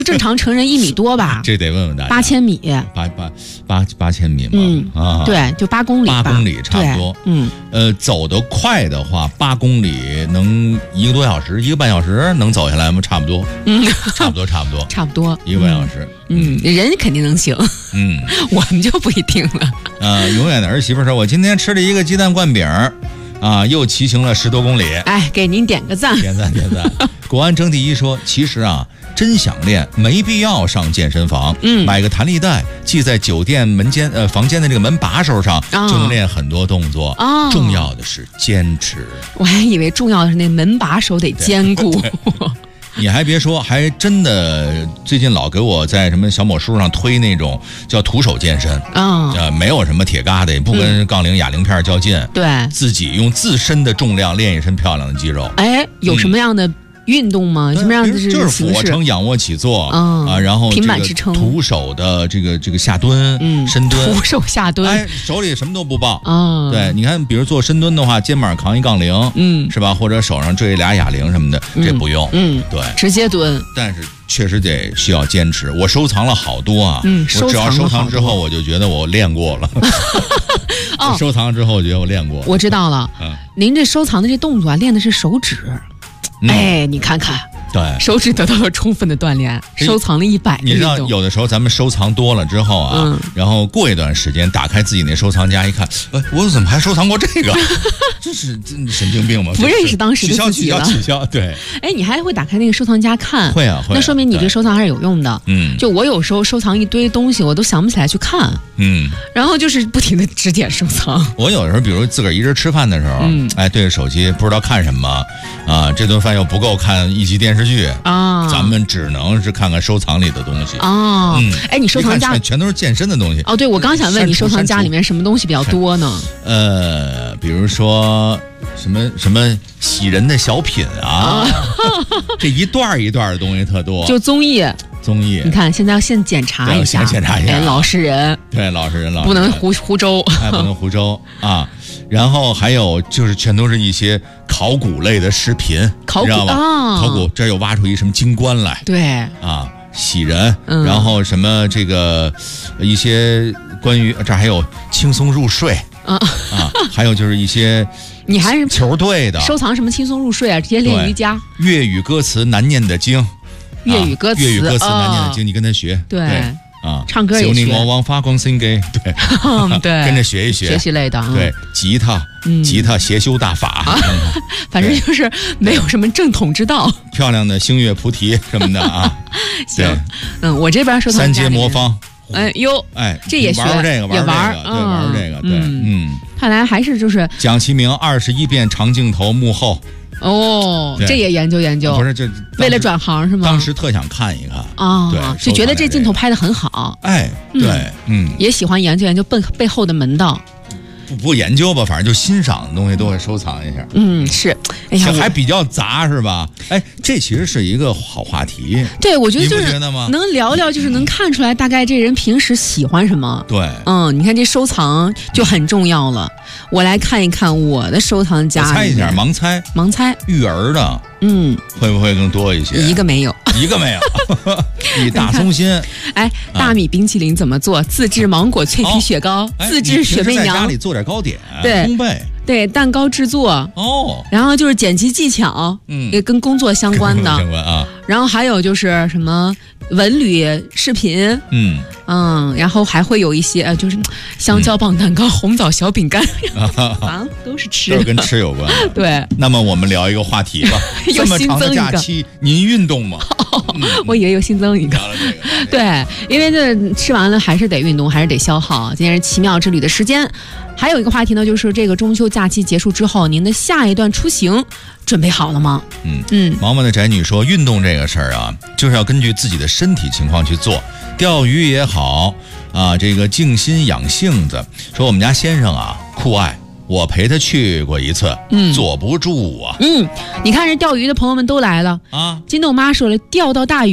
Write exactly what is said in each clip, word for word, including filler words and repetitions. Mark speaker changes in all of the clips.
Speaker 1: 正常成人一米多吧？
Speaker 2: 这得问问大家。
Speaker 1: 八千米，
Speaker 2: 八八八八千米嘛？
Speaker 1: 嗯啊，对，就八公里吧。
Speaker 2: 八公里差不多。嗯，呃，走得快的话，八公里能一个多小时，一个半小时能走下来吗？差不多。嗯，差不多，差不多，
Speaker 1: 差不多，
Speaker 2: 一个半小时。
Speaker 1: 嗯，嗯人肯定能行。嗯，我们就不一定了。
Speaker 2: 呃，永远的儿媳妇说：“我今天吃了一个鸡蛋灌饼。”啊，又骑行了十多公里，
Speaker 1: 哎，给您点个赞，
Speaker 2: 点赞点赞。国安征第一说，其实啊，真想练，没必要上健身房，嗯，买个弹力带系在酒店门间呃房间的这个门把手上，哦、就能练很多动作。哦，重要的是坚持。
Speaker 1: 我还以为重要的是那门把手得坚固。
Speaker 2: 你还别说，还真的最近老给我在什么小某书上推那种叫徒手健身啊、哦，呃，没有什么铁疙瘩，也不跟杠铃、哑铃片较劲，
Speaker 1: 对、嗯，
Speaker 2: 自己用自身的重量练一身漂亮的肌肉。
Speaker 1: 哎，有什么样的运动吗？嗯、什么样的是
Speaker 2: 就是俯卧撑、仰卧起坐、嗯、啊，然后
Speaker 1: 平板支撑、
Speaker 2: 徒手的这个这个下蹲、嗯、深蹲、
Speaker 1: 徒手下蹲，
Speaker 2: 哎，手里什么都不抱啊。对，你看，比如做深蹲的话，肩膀扛一杠铃，嗯，是吧？或者手上坠俩哑铃什么的，嗯、这不用，嗯，对，
Speaker 1: 直接蹲。
Speaker 2: 但是确实得需要坚持。我收藏了好多啊，嗯，我只要收藏之后，我就觉得我练过了。哦，收藏之后，我觉得我练过。
Speaker 1: 我知道了，嗯，您这收藏的这动作啊，练的是手指。嗯、哎，你看看，
Speaker 2: 对，
Speaker 1: 手指得到了充分的锻炼，收藏了一百个。
Speaker 2: 你知道，有的时候咱们收藏多了之后啊，嗯、然后过一段时间打开自己那收藏夹一看，哎，我怎么还收藏过这个？这是这神经病吗？
Speaker 1: 不认识当时的自己了。
Speaker 2: 取消取消取消，对。
Speaker 1: 哎，你还会打开那个收藏夹看？
Speaker 2: 会啊会啊。
Speaker 1: 那说明你这收藏还是有用的。嗯。就我有时候收藏一堆东西，我都想不起来去看。嗯。然后就是不停的指点收藏。
Speaker 2: 我有时候，比如自个儿一人吃饭的时候，嗯、哎，对着手机不知道看什么啊，这顿饭又不够看一集电视剧啊，咱们只能是看看收藏里的东西
Speaker 1: 哦。嗯，哎，你收藏夹
Speaker 2: 全都是健身的东西
Speaker 1: 哦。对，我刚想问你，收藏夹里面什么东西比较多呢？
Speaker 2: 呃，比如说什么什么喜人的小品啊，这一段一段的东西特多。
Speaker 1: 就综艺。
Speaker 2: 综艺，
Speaker 1: 你看，现在要先检查一下，
Speaker 2: 先检查一下，
Speaker 1: 哎，老实人，
Speaker 2: 对，老实人，老实人
Speaker 1: 不能胡胡诌，
Speaker 2: 哎，不能胡诌啊。然后还有就是全都是一些考古类的视频，
Speaker 1: 考古
Speaker 2: 啊，考古这又挖出一什么金棺来，
Speaker 1: 对
Speaker 2: 啊，喜人，嗯、然后什么这个一些关于这还有轻松入睡啊啊，还有就是一些。
Speaker 1: 你还是
Speaker 2: 球队的
Speaker 1: 收藏什么轻松入睡啊？直接练瑜伽，
Speaker 2: 粤语歌词难念的经。
Speaker 1: 粤语歌词，
Speaker 2: 粤语歌词难念的经，你跟他学，
Speaker 1: 对
Speaker 2: 啊，
Speaker 1: 唱歌也学。
Speaker 2: 我往发光心给，对
Speaker 1: 对，
Speaker 2: 跟着学一学，
Speaker 1: 学习类的，
Speaker 2: 对，吉他，吉他邪修大法，
Speaker 1: 反正就是没有什么正统之道。
Speaker 2: 漂亮的星月菩提什么的啊，
Speaker 1: 行，嗯，我这边收藏
Speaker 2: 三阶魔方，
Speaker 1: 哎呦，
Speaker 2: 哎，
Speaker 1: 这也学，
Speaker 2: 玩这个，
Speaker 1: 也玩，
Speaker 2: 对，玩这个，对，嗯，
Speaker 1: 看来还是就是
Speaker 2: 蒋奇明二十一遍长镜头幕后。
Speaker 1: 哦，这也研究研究，
Speaker 2: 不是这
Speaker 1: 为了转行是吗？
Speaker 2: 当时特想看一看
Speaker 1: 啊，对，就觉得这镜头拍得很好。
Speaker 2: 哎，对，嗯，
Speaker 1: 也喜欢研究研究背背后的门道。
Speaker 2: 不不研究吧，反正就欣赏的东西都会收藏一下。
Speaker 1: 嗯，是，哎呀，
Speaker 2: 还比较杂是吧？哎，这其实是一个好话题。
Speaker 1: 对，我觉得就是
Speaker 2: 你不觉得吗？
Speaker 1: 能聊聊，就是能看出来大概这人平时喜欢什么。
Speaker 2: 对，
Speaker 1: 嗯，你看这收藏就很重要了。我来看一看我的收藏夹，
Speaker 2: 猜一下，盲猜，
Speaker 1: 盲猜，
Speaker 2: 育儿的，
Speaker 1: 嗯，
Speaker 2: 会不会更多一些？
Speaker 1: 一个没有，
Speaker 2: 一个没有。你大松心，
Speaker 1: 哎，大米冰淇淋怎么做？自制芒果脆皮雪糕，自制雪媚娘，
Speaker 2: 在家里做点糕点，
Speaker 1: 对，
Speaker 2: 烘焙。
Speaker 1: 对，蛋糕制作哦，然后就是剪辑技巧，嗯，也跟工作相关的，
Speaker 2: 相关啊。
Speaker 1: 然后还有就是什么文旅视频，嗯嗯，然后还会有一些呃，就是香蕉棒蛋糕、嗯、红枣小饼干啊，都是吃的，
Speaker 2: 都是跟吃有关。
Speaker 1: 对，
Speaker 2: 那么我们聊一个话题吧。这么长的假期，您运动吗？
Speaker 1: 嗯、我以为又新增一个。
Speaker 2: 这个、
Speaker 1: 对，因为这吃完了还是得运动，还是得消耗。今天是奇妙之旅的时间。还有一个话题呢，就是这个中秋假期结束之后，您的下一段出行准备好了吗？嗯嗯，
Speaker 2: 毛毛的宅女说，运动这个事儿啊，就是要根据自己的身体情况去做。钓鱼也好啊，这个静心养性子。说我们家先生啊，酷爱。我陪他去过一次，嗯，坐不住啊。
Speaker 1: 嗯，你看这钓鱼的朋友们都来了啊。金豆妈说了，钓到大鱼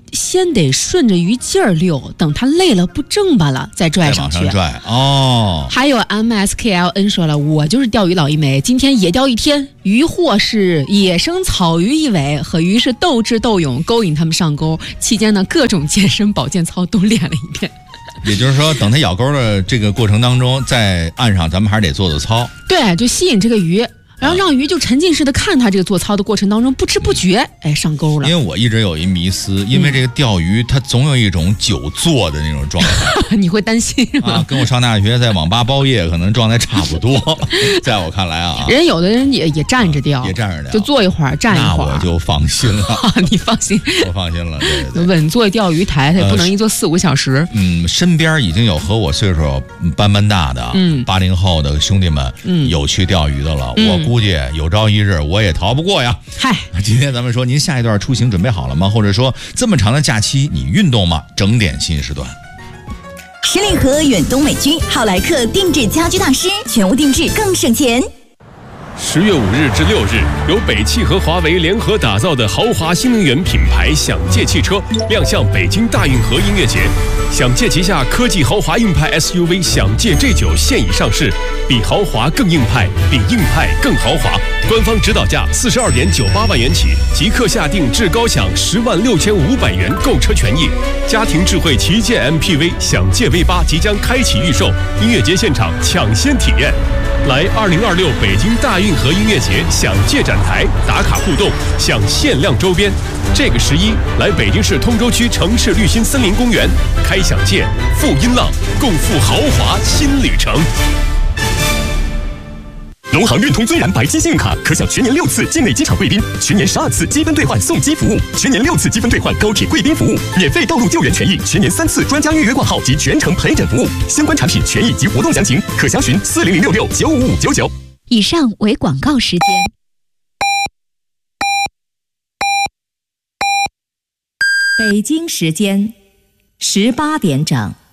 Speaker 1: 先得顺着鱼劲儿溜，等它累了不正巴了再拽上去。
Speaker 2: 再往上拽哦。
Speaker 1: 还有 M S K L N 说了，我就是钓鱼老一枚，今天野钓一天，渔获是野生草鱼一尾，和鱼是斗智斗勇，勾引他们上钩。期间呢，各种健身保健操都练了一遍。
Speaker 2: 也就是说，等它咬钩的这个过程当中，在岸上咱们还是得做做操。
Speaker 1: 对，就吸引这个鱼。然后让鱼就沉浸式的看它这个做操的过程当中，不知不觉哎上钩了。
Speaker 2: 因为我一直有一迷思，因为这个钓鱼它总有一种久坐的那种状态，
Speaker 1: 你会担心吗？
Speaker 2: 啊，跟我上大学在网吧包夜可能状态差不多。在我看来啊，
Speaker 1: 人有的人也也站着钓，
Speaker 2: 也站着钓，
Speaker 1: 就坐一会儿站一会儿，
Speaker 2: 那我就放心了。
Speaker 1: 你放心，
Speaker 2: 我放心了。对对对，
Speaker 1: 稳坐钓鱼台，它也不能一坐四五个小时。
Speaker 2: 嗯，身边已经有和我岁数般般大的，嗯，八零后的兄弟们，嗯，有去钓鱼的了。嗯、我估计有朝一日我也逃不过呀。
Speaker 1: 嗨，
Speaker 2: 今天咱们说，您下一段出行准备好了吗？或者说这么长的假期你运动吗？整点新时段。
Speaker 3: 十里河远东美居浩莱克定制家居大师，全屋定制更省钱。
Speaker 4: 十月五日至六日，由北汽和华为联合打造的豪华新能源品牌享界汽车亮相北京大运河音乐节。享界旗下科技豪华硬派 S U V 享界 G 九现已上市，比豪华更硬派，比硬派更豪华。官方指导价四十二点九八万元起，即刻下定至高享十万六千五百元购车权益。家庭智慧旗舰 M P V 享界 V 八即将开启预售，音乐节现场抢先体验。来二零二六北京大运河音乐节享界展台打卡互动，享限量周边。这个十一来北京市通州区城市绿心森林公园开享界，赴音浪，共赴豪华新旅程。
Speaker 5: 农行运通尊然白金信用卡可享全年六次境内机场贵宾，全年十二次积分兑换送机服务，全年六次积分兑换高铁贵宾服务，免费道路救援权益，全年三次专家预约挂号及全程陪诊服务。相关产品权益及活动详情可详询四零零六六九五五九九。
Speaker 3: 以上为广告时间。北京时间十八点整。